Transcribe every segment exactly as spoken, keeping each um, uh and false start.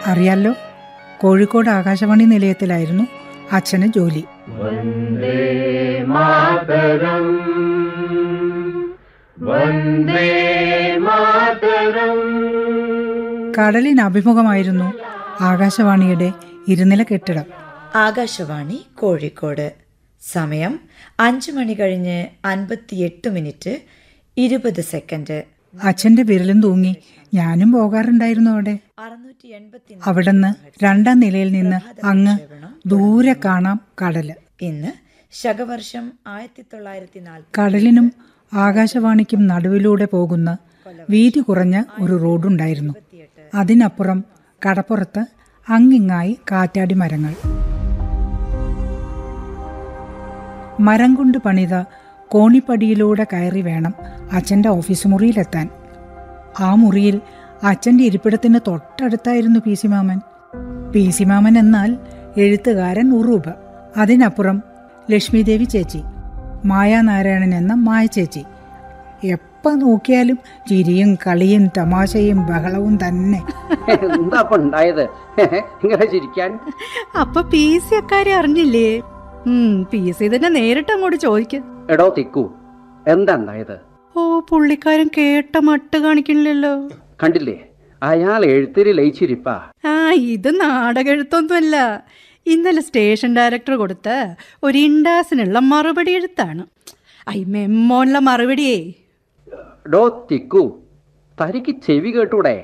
അറിയാലോ, കോഴിക്കോട് ആകാശവാണി നിലയത്തിലായിരുന്നു അച്ഛന് ജോലി. വന്ദേ മാതരം, വന്ദേ മാതരം. കടലിന് അഭിമുഖമായിരുന്നു ആകാശവാണിയുടെ ഇരുനില കെട്ടിടം. ആകാശവാണി കോഴിക്കോട്. സമയം അഞ്ചു മണി കഴിഞ്ഞ് അൻപത്തിയെട്ട് മിനിറ്റ് ഇരുപത് സെക്കൻഡ്. അച്ഛന്റെ വിരലും തൂങ്ങി ഞാനും പോകാറുണ്ടായിരുന്നു അവിടെ. അവിടുന്ന് രണ്ടാം നിലയിൽ നിന്ന് അങ്ങ് ദൂരെ കാണാം കടല്. ഇന്ന് ശകവർഷം ആയിരത്തി തൊള്ളായിരത്തി നാൽപ്പത്. കടലിനും ആകാശവാണിക്കും നടുവിലൂടെ പോകുന്ന വീതി കുറഞ്ഞ ഒരു റോഡുണ്ടായിരുന്നു. അതിനപ്പുറം കടപ്പുറത്ത് അങ്ങിങ്ങായി കാറ്റാടി മരങ്ങൾ. മരം കൊണ്ട് പണിത കോണിപ്പടിയിലൂടെ കയറി വേണം അച്ഛൻ്റെ ഓഫീസ് മുറിയിലെത്താൻ. ആ മുറിയിൽ അച്ഛൻ്റെ ഇരിപ്പിടത്തിന് തൊട്ടടുത്തായിരുന്നു പി സി മാമൻ. പി സി മാമൻ എന്നാൽ എഴുത്തുകാരൻ ഉറൂബ്. അതിനപ്പുറം ലക്ഷ്മിദേവി ചേച്ചി, മായാനാരായണൻ എന്ന മായ ചേച്ചി. എപ്പോൾ നോക്കിയാലും ചിരിയും കളിയും തമാശയും ബഹളവും തന്നെ. എന്താ ഉണ്ടായത് ഇങ്ങനെ ചിരിക്കാൻ? അപ്പൊ പി സി അക്കാര്യം അറിഞ്ഞില്ലേ? പി സി തന്നെ നേരിട്ട് അങ്ങോട്ട് ചോദിക്കും. എടോ തിക്കു, എന്താ ഉണ്ടായത്? ഓ, പുള്ളിക്കാരൻ കേട്ട മട്ട് കാണിക്കണില്ലല്ലോ. കണ്ടില്ലേ, അയാൾ എഴുത്തിരി ലയിച്ചിരിപ്പാ. ആ, ഇത് നാടക എഴുത്തൊന്നുമല്ല. ഇന്നലെ സ്റ്റേഷൻ ഡയറക്ടർ കൊടുത്ത ഒരു ഇൻഡാസിനുള്ള മറുപടി എഴുത്താണ്. ഐ മെമ്മോനുള്ള മറുപടിയേ. ഡോ തിക്കു, തനിക്ക് ചെവി കേട്ടൂടെ?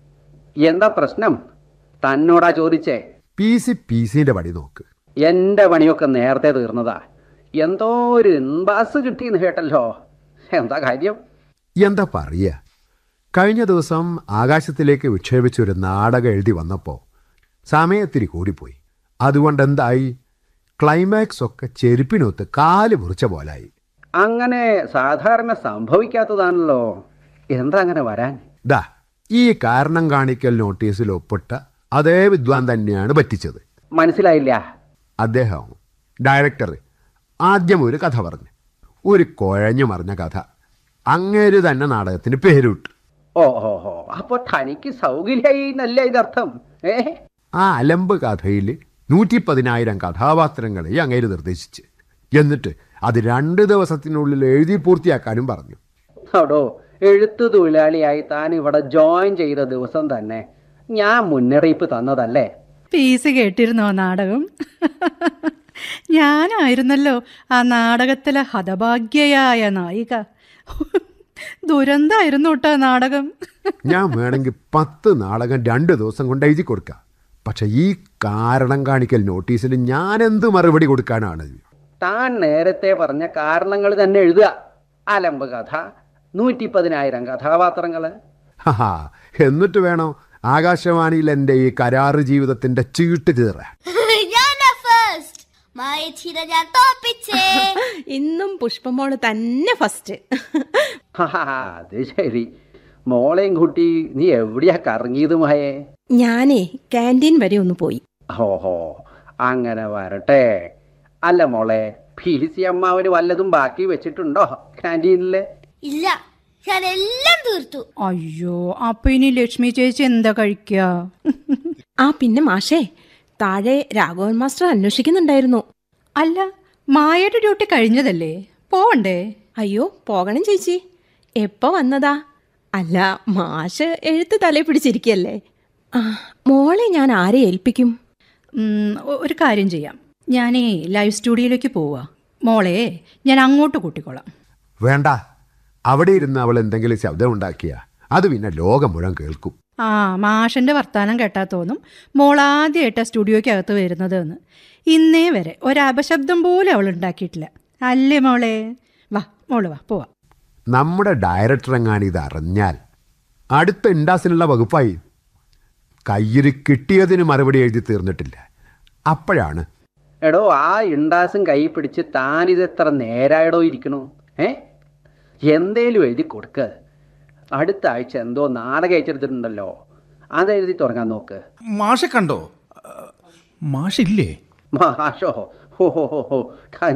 എന്താ പ്രശ്നം? തന്നോടാ ചോദിച്ചേ. പി സി പി സിന്റെ പണി നോക്ക്. എന്റെ പണിയൊക്കെ നേരത്തെ തീർന്നതാ. എന്തോ ഒരു ഇൻബാസ് കിട്ടിയെന്ന് കേട്ടല്ലോ. എന്താ കാര്യം? എന്താ പറയുക, കഴിഞ്ഞ ദിവസം ആകാശത്തിലേക്ക് വിക്ഷേപിച്ചൊരു നാടകം എഴുതി വന്നപ്പോൾ സമയത്തിരി കൂടിപ്പോയി. അതുകൊണ്ട് എന്തായി, ക്ലൈമാക്സ് ഒക്കെ ചെരുപ്പിനൊത്ത് കാല് മുറിച്ച പോലായി. അങ്ങനെ സാധാരണ സംഭവിക്കാത്തതാണല്ലോ. എന്താ അങ്ങനെ വരാൻ? ദാ ഈ കാരണം കാണിക്കൽ നോട്ടീസിൽ ഒപ്പിട്ട അതേ വിദ്വാൻ തന്നെയാണ് പറ്റിച്ചത്. മനസ്സിലായില്ല. അദ്ദേഹം ഡയറക്ടർ ആദ്യം ഒരു കഥ പറഞ്ഞു, ഒരു കുഴഞ്ഞു മറിഞ്ഞ കഥ. അങ്ങേര് തന്നെ നാടകത്തിന് പേരിട്ടു. ഓ ഓ ഓ അപ്പൊ തനിക്ക് സൗകര്യമായി എന്നല്ല ഇതിനർത്ഥം? ഏ ആ അലമ്പ് കഥയിൽ നൂറ്റി പതിനായിരം കഥാപാത്രങ്ങളെ അങ്ങേര് നിർദ്ദേശിച്ച്, എന്നിട്ട് അത് രണ്ട് ദിവസത്തിനുള്ളിൽ എഴുതി പൂർത്തിയാക്കാനും പറഞ്ഞു. അടോ, എഴുത്തു തൊഴിലാളിയായി താൻ ഇവിടെ ജോയിൻ ചെയ്ത ദിവസം തന്നെ ഞാൻ മുന്നറിയിപ്പ് തന്നതല്ലേ? പി സി കേട്ടിരുന്നോ നാടകം? ഞാനായിരുന്നല്ലോ ആ നാടകത്തിലെ ഹതഭാഗ്യയായ നായിക. ദുരന്തായിരുന്നു കേട്ടോ നാടകം. ഞാൻ വേണമെങ്കിൽ പത്ത് നാടകം രണ്ട് ദിവസം കൊണ്ട് എഴുതി കൊടുക്കാം. പക്ഷെ ഈ കാരണം കാണിക്കൽ നോട്ടീസിൽ ഞാൻ എന്ത് മറുപടി കൊടുക്കാനാണ്? താൻ നേരത്തെ പറഞ്ഞ കാരണങ്ങൾ തന്നെ എഴുതുക. അലമ്പ് കഥ, നൂറ്റി പതിനായിരം കഥാപാത്രങ്ങള്. ഹാ, എന്നിട്ട് വേണം ആകാശവാണിയിൽ എൻ്റെ ഈ കരാറ് ജീവിതത്തിന്റെ ചീട്ട് കീറാൻ. ഇന്നും പുഷ്പമോള് തന്നെ ഫസ്റ്റ്. അത് ശരി. മോളെയും കുട്ടി നീ എവിടെയാ കറങ്ങിയത് മായേ? ഞാനേ ക്യാൻറ്റീൻ വരെ ഒന്ന് പോയി. ഓഹോ, അങ്ങനെ വരട്ടെ. അല്ല മോളെ, പി സി അമ്മാവന് വല്ലതും ബാക്കി വെച്ചിട്ടുണ്ടോ ക്യാൻറ്റീനില്? ഇല്ല, ഞാൻ എല്ലാം തീർത്തു. അയ്യോ, അപ്പൊ ഇനി ലക്ഷ്മി ചേച്ചി എന്താ കഴിക്കുക? ആ പിന്നെ മാഷേ, താഴെ രാഘവൻ മാസ്റ്റർ അന്വേഷിക്കുന്നുണ്ടായിരുന്നു. അല്ല, മായയുടെ ഡ്യൂട്ടി കഴിഞ്ഞതല്ലേ, പോവണ്ടേ? അയ്യോ, പോകണം ചേച്ചി. എപ്പോ വന്നതാ? അല്ല, മാഷ് എഴുത്ത് തലയിൽ പിടിച്ചിരിക്കല്ലേ. ആ, മോളെ ഞാൻ ആരെ ഏൽപ്പിക്കും? ഒരു കാര്യം ചെയ്യാം, ഞാനേ ലൈവ് സ്റ്റുഡിയോയിലേക്ക് പോവാ. മോളെ ഞാൻ അങ്ങോട്ട് കൂട്ടിക്കോളാം. വേണ്ട, അവിടെ ഇരുന്ന് അവൾ എന്തെങ്കിലും ശബ്ദം ഉണ്ടാക്കിയ അത് പിന്നെ ലോകം മുഴുവൻ കേൾക്കും. ആ, മാഷന്റെ വർത്താനം കേട്ടാ തോന്നും മോളാദ്യമായിട്ടാ സ്റ്റുഡിയോയ്ക്കകത്ത് വരുന്നത് എന്ന്. ഇന്നേ വരെ ഒരപശബ്ദം പോലും അവൾ ഉണ്ടാക്കിയിട്ടില്ല. അല്ലേ മോളെ? വാ മോള് വാ, പോവാ. നമ്മുടെ ഡയറക്ടർ എങ്ങാനും ഇത് അറിഞ്ഞാൽ അടുത്ത ഇൻഡാസിനുള്ള വകുപ്പായി. കയ്യിൽ കിട്ടിയതിന് മറുപടി എഴുതി തീർന്നിട്ടില്ല. അപ്പോഴാണ്, എടോ, ആ ഇൻഡാസും കൈ പിടിച്ച് താനിതെത്ര നേരായടോ ഇരിക്കണു? ഏ എന്തേലും എഴുതി കൊടുക്ക. അടുത്ത ആഴ്ച എന്തോ നാടകം അയച്ചെടുത്തിട്ടുണ്ടല്ലോ, അതെഴുതി തുടങ്ങാൻ നോക്ക്. മാഷെ കണ്ടോ? മാഷില്ലേ? മാഷോ? ഹോ ഹോ ഹോ ഹോ